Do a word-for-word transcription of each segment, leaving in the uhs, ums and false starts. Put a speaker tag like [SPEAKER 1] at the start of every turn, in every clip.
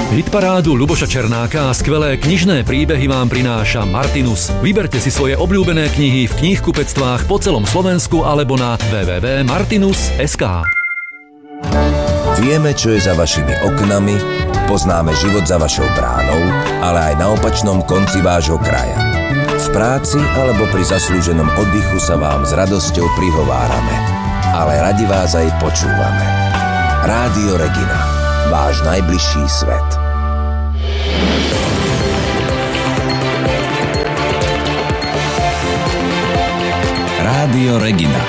[SPEAKER 1] Hitparádu Ľuboša Černáka a skvelé knižné príbehy vám prináša Martinus. Vyberte si svoje obľúbené knihy v knihkupectvách po celom Slovensku alebo na w w w bodka martinus bodka es ká.
[SPEAKER 2] Vieme, čo je za vašimi oknami, poznáme život za vašou bránou, ale aj na opačnom konci vášho kraja. V práci alebo pri zaslúženom oddychu sa vám s radosťou prihovárame, ale radi vás aj počúvame. Rádio Regina, váš najbližší svet. Rádio Regina.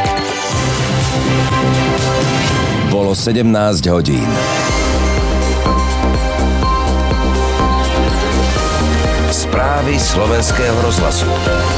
[SPEAKER 2] Bolo sedemnásť hodín. Správy slovenského rozhlasu.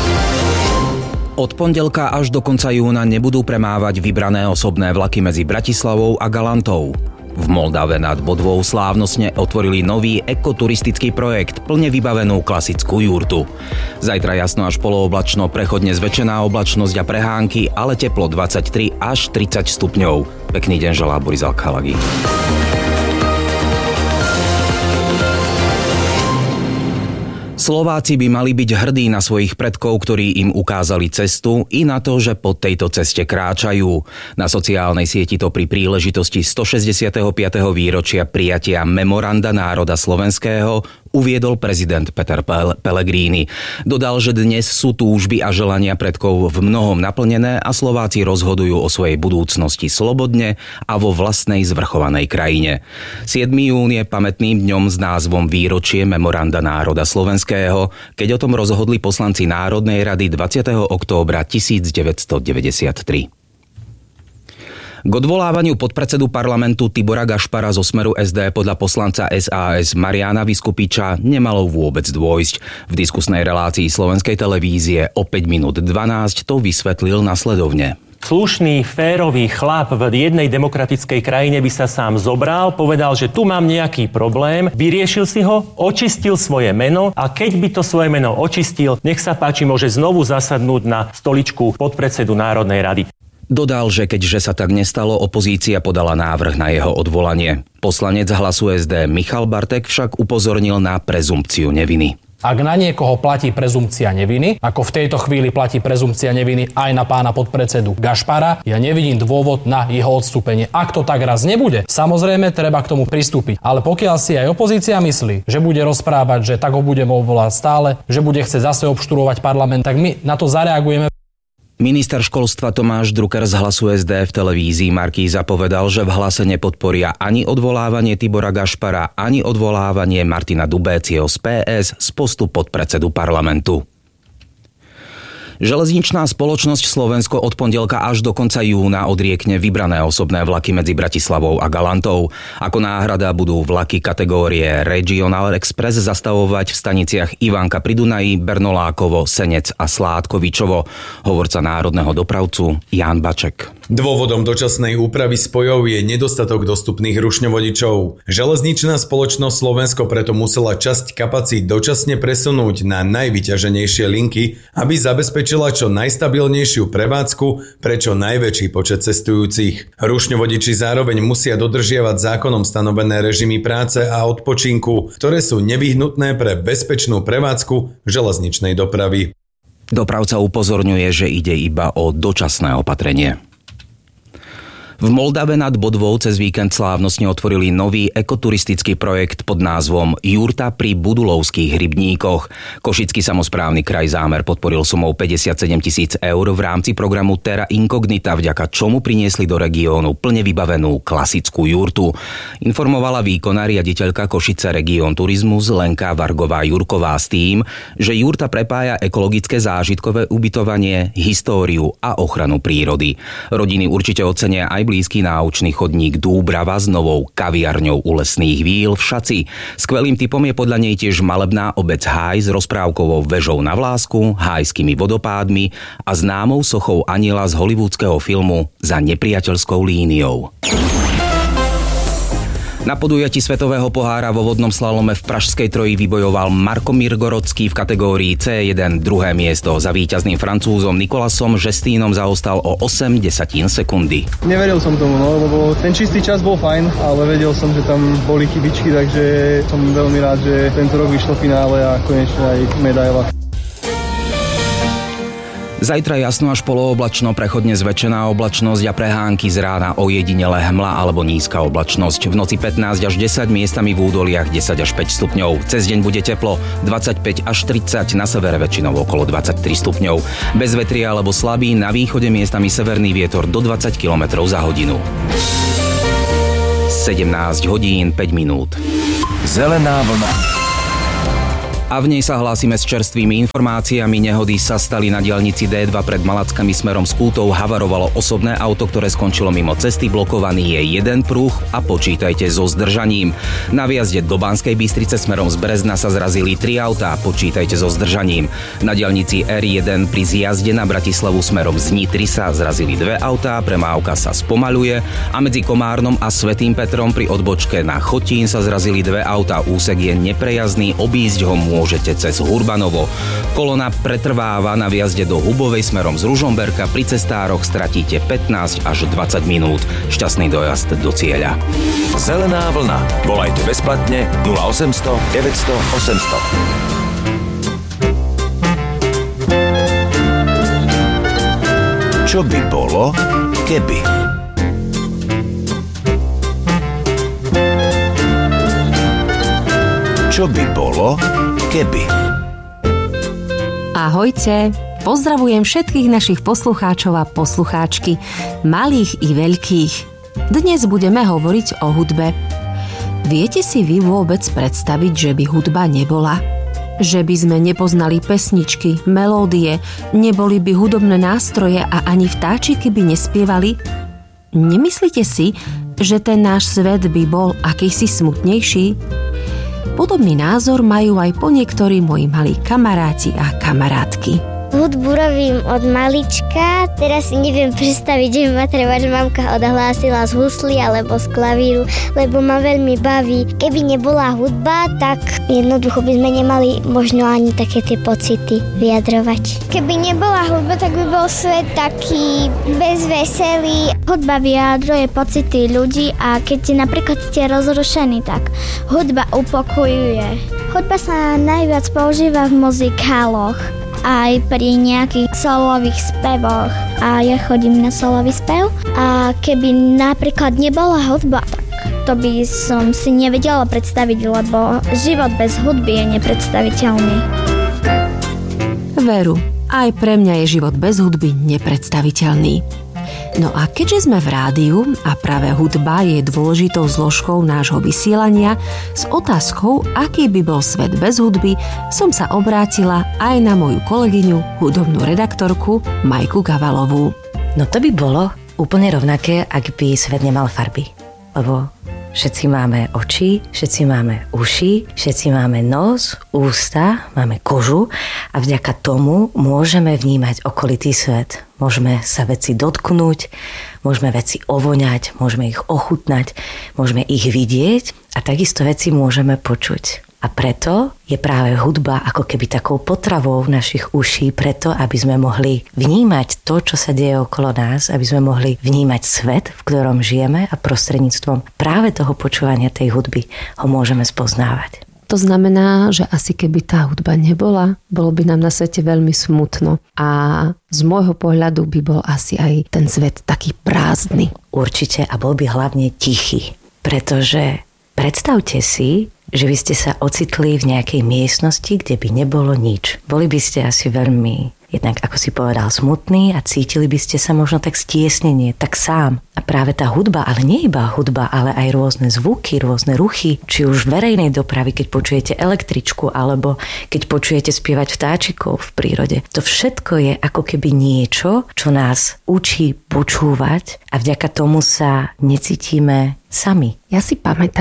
[SPEAKER 3] Od pondelka až do konca júna nebudú premávať vybrané osobné vlaky medzi Bratislavou a Galantou. V Moldave nad Bodvou slávnostne otvorili nový ekoturistický projekt, plne vybavenú klasickú jurtu. Zajtra jasno až polooblačno, prechodne zväčšená oblačnosť a prehánky, ale teplo dvadsaťtri až tridsať stupňov. Pekný deň želá Boris Alkalagi. Slováci by mali byť hrdí na svojich predkov, ktorí im ukázali cestu, i na to, že po tejto ceste kráčajú. Na sociálnej sieti to pri príležitosti stošesťdesiateho piateho výročia prijatia Memoranda národa slovenského uviedol prezident Peter Pellegrini. Dodal, že dnes sú túžby a želania predkov v mnohom naplnené a Slováci rozhodujú o svojej budúcnosti slobodne a vo vlastnej zvrchovanej krajine. siedmeho júna je pamätným dňom s názvom Výročie Memoranda národa slovenského, keď o tom rozhodli poslanci Národnej rady dvadsiateho októbra tisícdeväťstodeväťdesiattri. K odvolávaniu podpredsedu parlamentu Tibora Gašpara zo Smeru es dé podľa poslanca es a es Mariána Vyskupiča nemalo vôbec dôjsť. V diskusnej relácii Slovenskej televízie o päť minút dvanásť to vysvetlil nasledovne.
[SPEAKER 4] Slušný, férový chlap v jednej demokratickej krajine by sa sám zobral, povedal, že tu mám nejaký problém, vyriešil si ho, očistil svoje meno a keď by to svoje meno očistil, nech sa páči, môže znovu zasadnúť na stoličku podpredsedu Národnej rady.
[SPEAKER 3] Dodal, že keďže sa tak nestalo, opozícia podala návrh na jeho odvolanie. Poslanec Hlasu es dé Michal Bartek však upozornil na prezumpciu neviny.
[SPEAKER 5] Ak na niekoho platí prezumpcia neviny, ako v tejto chvíli platí prezumpcia neviny aj na pána podpredsedu Gašpara, ja nevidím dôvod na jeho odstúpenie. Ak to tak raz nebude, samozrejme treba k tomu pristúpiť. Ale pokiaľ si aj opozícia myslí, že bude rozprávať, že tak ho budeme obvolať stále, že bude chcieť zase obštruovať parlament, tak my na to zareagujeme.
[SPEAKER 3] Minister školstva Tomáš Drucker z Hlasu es dé v televízii Markíza povedal, že v Hlase nepodporia ani odvolávanie Tibora Gašpara, ani odvolávanie Martina Dubécieho z pé es z postu podpredsedu parlamentu. Železničná spoločnosť Slovensko od pondelka až do konca júna odriekne vybrané osobné vlaky medzi Bratislavou a Galantou. Ako náhrada budú vlaky kategórie Regional Express zastavovať v staniciach Ivánka pri Dunaji, Bernolákovo, Senec a Sládkovičovo. Hovorca národného dopravcu Ján Baček.
[SPEAKER 6] Dôvodom dočasnej úpravy spojov je nedostatok dostupných rušňovodičov. Železničná spoločnosť Slovensko preto musela časť kapacít dočasne presunúť na najvyťaženejšie linky, aby zabezpečila čo najstabilnejšiu prevádzku pre čo najväčší počet cestujúcich. Rušňovodiči zároveň musia dodržiavať zákonom stanovené režimy práce a odpočinku, ktoré sú nevyhnutné pre bezpečnú prevádzku železničnej dopravy.
[SPEAKER 3] Dopravca upozorňuje, že ide iba o dočasné opatrenie. V Moldave nad Bodvou cez víkend slávnostne otvorili nový ekoturistický projekt pod názvom Jurta pri Budulovských rybníkoch. Košický samosprávny kraj zámer podporil sumou päťdesiatsedem tisíc eur v rámci programu Terra Incognita, vďaka čomu priniesli do regiónu plne vybavenú klasickú jurtu. Informovala výkonná riaditeľka Košice Región Turizmus Lenka Vargová-Jurková s tým, že jurta prepája ekologické zážitkové ubytovanie, históriu a ochranu prírody. Rodiny určite ocenia aj blízky náučný chodník Dúbrava s novou kaviarňou u lesných víl v Šaci. Skvelým typom je podľa nej tiež malebná obec Háj s rozprávkovou vežou na vlásku, hájskými vodopádmi a známou sochou Aniela z hollywoodského filmu Za nepriateľskou líniou. Na podujatí Svetového pohára vo vodnom slalome v Pražskej Troji vybojoval Marko Mirgorodský v kategórii cé jeden druhé miesto. Za víťazným Francúzom Nikolasom Žestínom zaostal o osem desatín sekundy.
[SPEAKER 7] Neveril som tomu, no, lebo ten čistý čas bol fajn, ale vedel som, že tam boli chybičky, takže som veľmi rád, že tento rok vyšlo v finále a konečne aj medaila.
[SPEAKER 3] Zajtra jasno až polooblačno, prechodne zväčšená oblačnosť a prehánky z rána ojedinele hmla alebo nízka oblačnosť. V noci pätnásť až desať, miestami v údoliach desať až päť stupňov. Cez deň bude teplo dvadsaťpäť až tridsať, na severe väčšinou okolo dvadsaťtri stupňov. Bez vetria alebo slabý, na východe miestami severný vietor do dvadsať kilometrov za hodinu. sedemnásť hodín päť minút.
[SPEAKER 2] Zelená vlna.
[SPEAKER 3] A v nej sa hlásime s čerstvými informáciami. Nehody sa stali na diaľnici dé dva pred Malackami smerom z Kútov. Havarovalo osobné auto, ktoré skončilo mimo cesty. Blokovaný je jeden pruh a počítajte so zdržaním. Na výjazde do Banskej Bystrice smerom z Brezna sa zrazili tri autá. Počítajte so zdržaním. Na diaľnici er jeden pri zjazde na Bratislavu smerom z Nitry sa zrazili dve autá. Premávka sa spomaľuje a medzi Komárnom a Svätým Petrom pri odbočke na Chotín sa zrazili dve autá. Úsek je neprejazdný, obísť ho môže môžete cez Hurbanovo. Kolona pretrváva na výjazde do Hubovej smerom z Ružomberka. Pri cestároch stratíte pätnásť až dvadsať minút. Šťastný dojazd do cieľa.
[SPEAKER 2] Zelená vlna. Volajte bezplatne nula osemsto deväťsto osemsto. Čo by bolo, keby? Čo by bolo, keby?
[SPEAKER 8] Ahojte, pozdravujem všetkých našich poslucháčov a poslucháčky, malých i veľkých. Dnes budeme hovoriť o hudbe. Viete si vy vôbec predstaviť, že by hudba nebola? Že by sme nepoznali pesničky, melódie, neboli by hudobné nástroje a ani vtáčiky by nespievali? Nemyslíte si, že ten náš svet by bol akýsi smutnejší? Podobný názor majú aj po niektorí moji malí kamaráti a kamarátky.
[SPEAKER 9] Hudbu robím od malička, teraz si neviem predstaviť, že ma treba, že mamka odhlásila z husly alebo z klavíru, lebo ma veľmi baví. Keby nebola hudba, tak jednoducho by sme nemali možno ani také tie pocity vyjadrovať. Keby nebola hudba, tak by bol svet taký bezveselý. Hudba vyjadruje pocity ľudí a keď napríklad ste rozrušení, tak hudba upokojuje. Hudba sa najviac používa v muzikáloch, aj pri nejakých solových spevoch a ja chodím na solový spev a keby napríklad nebola hudba, tak to by som si nevedela predstaviť, lebo život bez hudby je nepredstaviteľný.
[SPEAKER 8] Veru, aj pre mňa je život bez hudby nepredstaviteľný. No a keďže sme v rádiu a práve hudba je dôležitou zložkou nášho vysielania, s otázkou, aký by bol svet bez hudby, som sa obrátila aj na moju kolegyňu, hudobnú redaktorku Majku Gavalovú.
[SPEAKER 10] No to by bolo úplne rovnaké, ak by svet nemal farby. Lebo všetci máme oči, všetci máme uši, všetci máme nos, ústa, máme kožu a vďaka tomu môžeme vnímať okolitý svet. Môžeme sa veci dotknúť, môžeme veci ovoňať, môžeme ich ochutnať, môžeme ich vidieť a takisto veci môžeme počuť. A preto je práve hudba ako keby takou potravou našich uší, preto aby sme mohli vnímať to, čo sa deje okolo nás, aby sme mohli vnímať svet, v ktorom žijeme a prostredníctvom práve toho počúvania tej hudby ho môžeme spoznávať.
[SPEAKER 8] To znamená, že asi keby tá hudba nebola, bolo by nám na svete veľmi smutno a z môjho pohľadu by bol asi aj ten svet taký prázdny.
[SPEAKER 10] Určite a bol by hlavne tichý, pretože predstavte si, že by ste sa ocitli v nejakej miestnosti, kde by nebolo nič. Boli by ste asi veľmi, jednak ako si povedal, smutní a cítili by ste sa možno tak stiesnenie, tak sám. A práve tá hudba, ale nie iba hudba, ale aj rôzne zvuky, rôzne ruchy, či už verejnej dopravy, keď počujete električku, alebo keď počujete spievať vtáčikov v prírode. To všetko je ako keby niečo, čo nás učí počúvať a vďaka tomu sa necítime sami.
[SPEAKER 8] Ja si pamätám,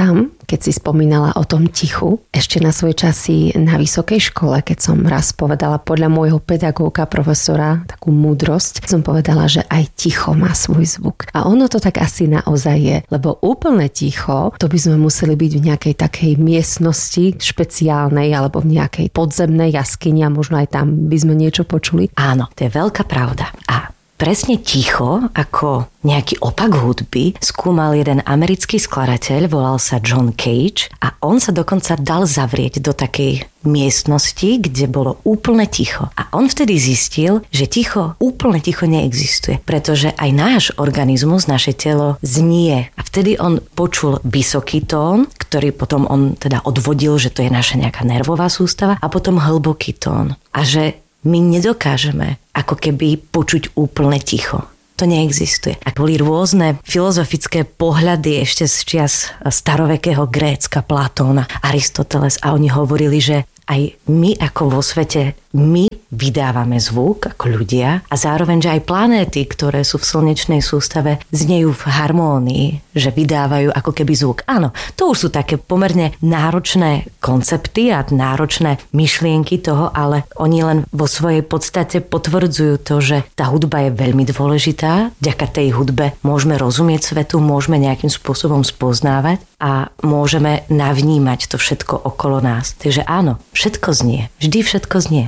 [SPEAKER 8] keď si spomínala o tom tichu. Ešte na svoj časy na vysokej škole, keď som raz povedala podľa môjho pedagóga, profesora, takú múdrosť, som povedala, že aj ticho má svoj zvuk. A ono to tak asi naozaj je, lebo úplne ticho, to by sme museli byť v nejakej takej miestnosti špeciálnej alebo v nejakej podzemnej jaskyni a možno aj tam by sme niečo počuli.
[SPEAKER 10] Áno, to je veľká pravda. A presne ticho, ako nejaký opak hudby, skúmal jeden americký skladateľ, volal sa John Cage a on sa dokonca dal zavrieť do takej miestnosti, kde bolo úplne ticho. A on vtedy zistil, že ticho, úplne ticho neexistuje, pretože aj náš organizmus, naše telo znie. A vtedy on počul vysoký tón, ktorý potom on teda odvodil, že to je naša nejaká nervová sústava a potom hlboký tón. A že my nedokážeme ako keby počuť úplne ticho. To neexistuje. A boli rôzne filozofické pohľady ešte z čias starovekého Grécka, Platóna, Aristoteles a oni hovorili, že aj my ako vo svete, my vydávame zvuk ako ľudia a zároveň, že aj planéty, ktoré sú v slnečnej sústave, znejú v harmónii, že vydávajú ako keby zvuk. Áno, to už sú také pomerne náročné koncepty a náročné myšlienky toho, ale oni len vo svojej podstate potvrdzujú to, že tá hudba je veľmi dôležitá. Vďaka tej hudbe môžeme rozumieť svetu, môžeme nejakým spôsobom spoznávať a môžeme navnímať to všetko okolo nás. Takže áno, všetko znie. Vždy všetko znie.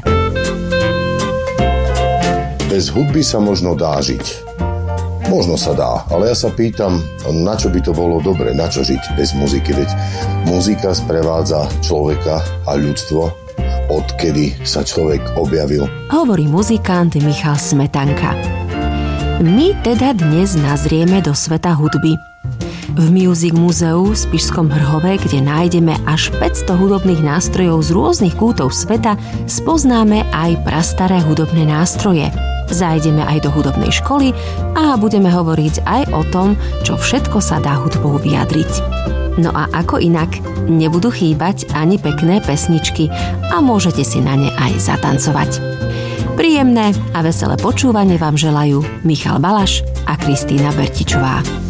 [SPEAKER 11] Bez hudby sa možno dá žiť. Možno sa dá, ale ja sa pýtam, na čo by to bolo dobre, na čo žiť bez muziky, veď muzika sprevádza človeka a ľudstvo, odkedy sa človek objavil.
[SPEAKER 8] Hovorí muzikant Michal Smetanka. My teda dnes nazrieme do sveta hudby. V Music Museu v Spišskom Hrhove, kde nájdeme až päťsto hudobných nástrojov z rôznych kútov sveta, spoznáme aj prastaré hudobné nástroje. Zajdeme aj do hudobnej školy a budeme hovoriť aj o tom, čo všetko sa dá hudbou vyjadriť. No a ako inak, nebudú chýbať ani pekné pesničky a môžete si na ne aj zatancovať. Príjemné a veselé počúvanie vám želajú Michal Balaš a Kristína Bertičová.